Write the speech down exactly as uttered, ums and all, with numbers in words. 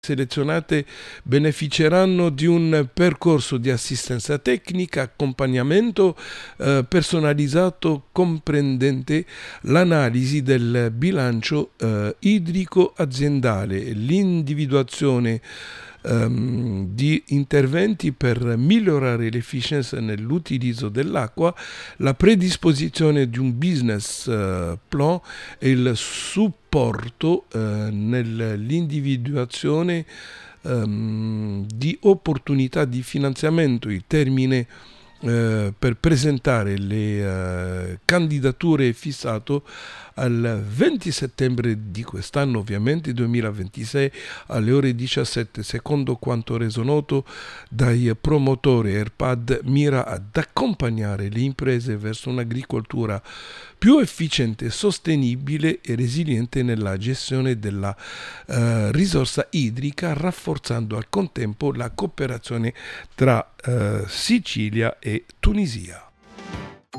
selezionate beneficeranno di un percorso di assistenza tecnica, accompagnamento eh, personalizzato comprendente l'analisi del bilancio eh, idrico aziendale, l'individuazione ehm, di interventi per migliorare l'efficienza nell'utilizzo dell'acqua, la predisposizione di un business eh, plan e il supporto eh, nell'individuazione ehm, di opportunità di finanziamento. Il termine eh, per presentare le eh, candidature è fissato al venti settembre di quest'anno, ovviamente duemilaventisei, alle ore diciassette. Secondo quanto reso noto dai promotori, AirPad mira ad accompagnare le imprese verso un'agricoltura più efficiente, sostenibile e resiliente nella gestione della eh, risorsa idrica, rafforzando al contempo la cooperazione tra eh, Sicilia e Tunisia.